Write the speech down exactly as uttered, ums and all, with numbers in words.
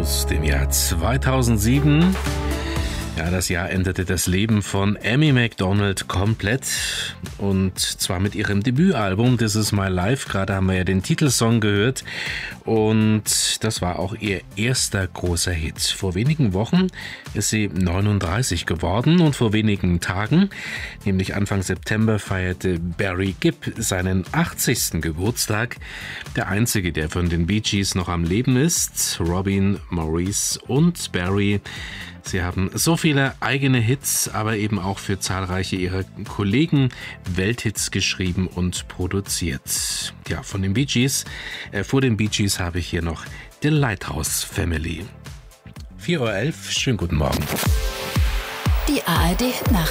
aus dem Jahr zweitausendsieben. Ja, das Jahr änderte das Leben von Amy Macdonald komplett, und zwar mit ihrem Debütalbum This Is My Life. Gerade haben wir ja den Titelsong gehört, und das war auch ihr erster großer Hit. Vor wenigen Wochen ist sie neununddreißig geworden, und vor wenigen Tagen, nämlich Anfang September, feierte Barry Gibb seinen achtzigsten Geburtstag. Der einzige, der von den Bee Gees noch am Leben ist. Robin, Maurice und Barry. Sie haben so viele eigene Hits, aber eben auch für zahlreiche ihrer Kollegen Welthits geschrieben und produziert. Ja, von den Bee Gees, äh, vor den Bee Gees habe ich hier noch The Lighthouse Family. vier Uhr elf, schönen guten Morgen. Die A R D Hit Nacht.